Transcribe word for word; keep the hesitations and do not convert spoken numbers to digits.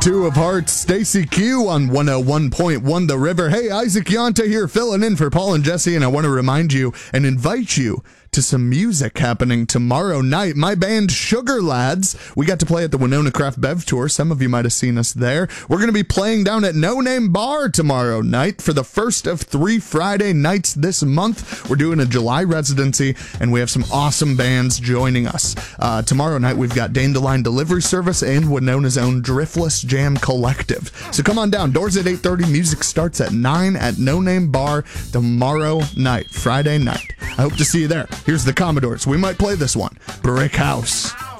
Two of Hearts, Stacy Q on one oh one point one The River. Hey, Isaac Yonta here filling in for Paul and Jesse, and I want to remind you and invite you to some music happening tomorrow night. My band, Sugar Lads, we got to play at the Winona Craft Bev Tour. Some of you might have seen us there. We're going to be playing down at No Name Bar tomorrow night for the first of three Friday nights this month. We're doing a July residency, and we have some awesome bands joining us. Uh, tomorrow night, we've got Dandelion Delivery Service and Winona's own Driftless Jam Collective. So come on down. Doors at eight thirty. Music starts at nine at No Name Bar tomorrow night, Friday night. I hope to see you there. Here's the Commodores. We might play this one. Brick House.